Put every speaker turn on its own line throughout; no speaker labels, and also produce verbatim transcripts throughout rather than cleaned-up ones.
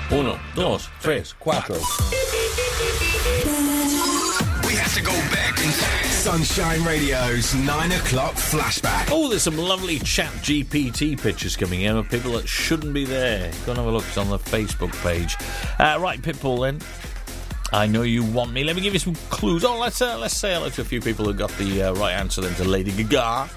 Uno, dos, tres, cuatro.
We have to go back in time. Sunshine Radio's nine o'clock flashback.
Oh, there's some lovely Chat G P T pictures coming in of people that shouldn't be there. Go and have a look. It's on the Facebook page. Uh, right, Pitbull then. I know you want me. Let me give you some clues. Oh, let's uh, let's say hello to a few people who got the uh, right answer then to Lady Gaga.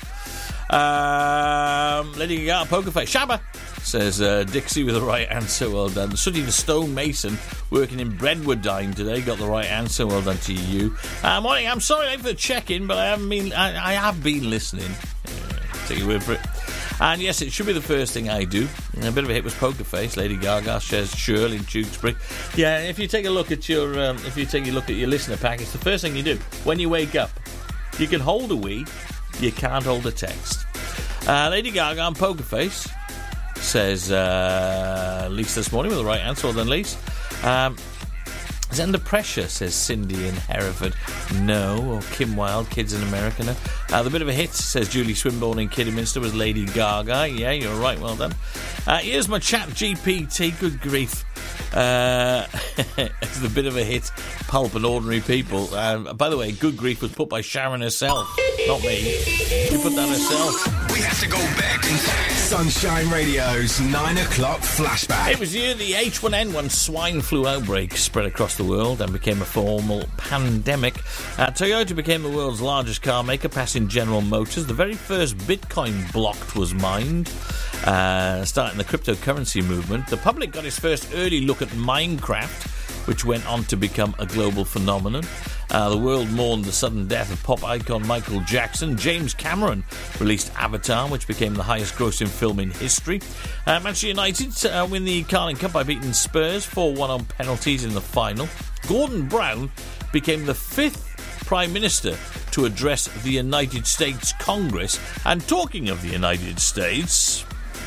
Um, Lady Gaga, poker face. Shabba, says uh, Dixie with the right answer. Well done. Sooty the Stonemason, working in Brentwoodine today, got the right answer. Well done to you. Uh, morning. I'm sorry late for the check-in, but I haven't been. I, I have been listening. Uh, take your word for it. And yes, it should be the first thing I do. A bit of a hit was Poker Face. Lady Gaga says Shirley in Tewkesbury. Yeah, if you take a look at your um, if you take a look at your listener pack, it's the first thing you do when you wake up. You can hold a wee, you can't hold a text. Uh, Lady Gaga and Poker Face says uh, Lisa this morning with the right answer. Well done, Lisa. Um, Is Under Pressure, says Cindy in Hereford. No. Or Kim Wilde, Kids in America. No. Uh, the bit of a hit, says Julie Swinburne in Kidderminster, was Lady Gaga. Yeah, you're right, well done. Uh, here's my Chat G P T. Good grief. Uh, it's the bit of a hit, Pulp and Ordinary People. Uh, by the way, Good Grief was put by Sharon herself, not me. She put that herself.
We have to go back in time. Sunshine Radio's nine o'clock flashback.
It was the year the H one N one swine flu outbreak spread across the world and became a formal pandemic. Uh, Toyota became the world's largest car maker, passing General Motors. The very first Bitcoin blocked was mined, uh, starting the cryptocurrency movement. The public got its first early look at Minecraft, which went on to become a global phenomenon. Uh, the world mourned the sudden death of pop icon Michael Jackson. James Cameron released Avatar, which became the highest grossing film in history. Uh, Manchester United uh, win the Carling Cup by beating Spurs four one on penalties in the final. Gordon Brown became the fifth Prime Minister to address the United States Congress. And talking of the United States...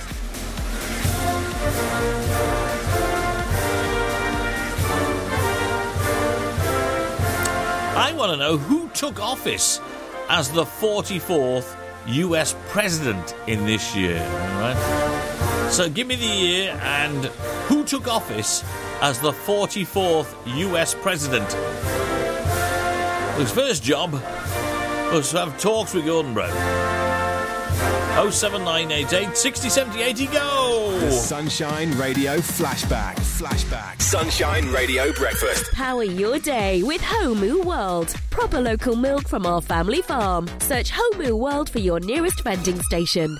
I want to know who took office as the forty-fourth U S President in this year. All right? So give me the year and who took office as the forty-fourth U S President. His first job was to have talks with Gordon Brown. oh seven nine eight eight, six oh seven oh eighty, go!
The Sunshine Radio Flashback. Flashback. Sunshine Radio Breakfast.
Power your day with Homu World. Proper local milk from our family farm. Search Homu World for your nearest vending station.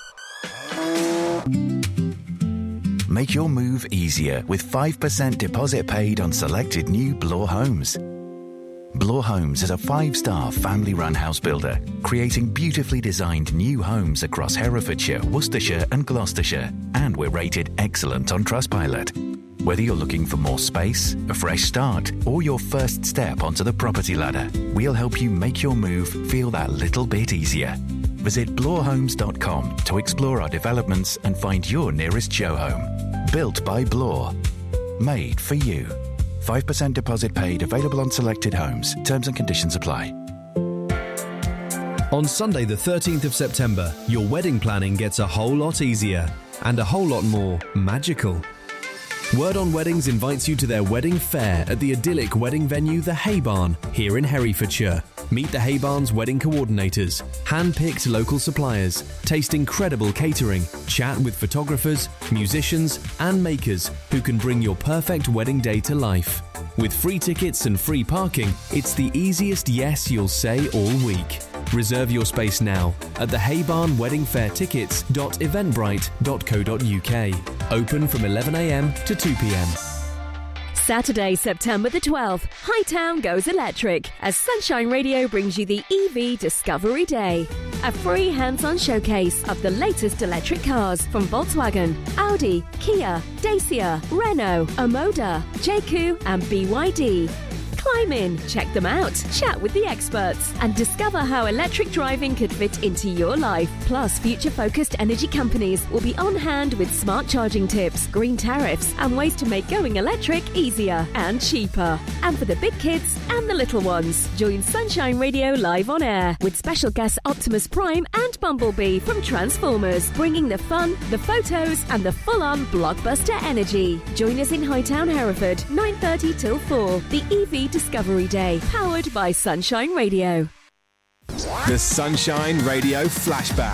Make your move easier with five percent deposit paid on selected new Bloor homes. Bloor Homes is a five-star family-run house builder, creating beautifully designed new homes across Herefordshire, Worcestershire and Gloucestershire, and we're rated excellent on Trustpilot. Whether you're looking for more space, a fresh start, or your first step onto the property ladder, we'll help you make your move feel that little bit easier. Visit bloor homes dot com to explore our developments and find your nearest show home. Built by Bloor. Made for you. five percent deposit paid, available on selected homes. Terms and conditions apply.
On Sunday the thirteenth of September, your wedding planning gets a whole lot easier and a whole lot more magical. Word on Weddings invites you to their wedding fair at the idyllic wedding venue The Hay Barn here in Herefordshire. Meet the Hay Barn's wedding coordinators, hand-picked local suppliers, taste incredible catering, chat with photographers, musicians and makers who can bring your perfect wedding day to life. With free tickets and free parking, it's the easiest yes you'll say all week. Reserve your space now at the Hay Barn Wedding Fair tickets dot eventbrite dot co dot uk. Open from eleven a m to two p m.
Saturday, September the twelfth, Hightown goes electric as Sunshine Radio brings you the E V Discovery Day. A free hands-on showcase of the latest electric cars from Volkswagen, Audi, Kia, Dacia, Renault, Omoda, J Q and B Y D. Climb in, check them out, chat with the experts, and discover how electric driving could fit into your life. Plus, future-focused energy companies will be on hand with smart charging tips, green tariffs, and ways to make going electric easier and cheaper. And for the big kids and the little ones, join Sunshine Radio live on air with special guests Optimus Prime and Bumblebee from Transformers, bringing the fun, the photos, and the full-on blockbuster energy. Join us in Hightown, Hereford, nine thirty till four, the E V Discovery Day, powered by Sunshine Radio.
The Sunshine Radio Flashback.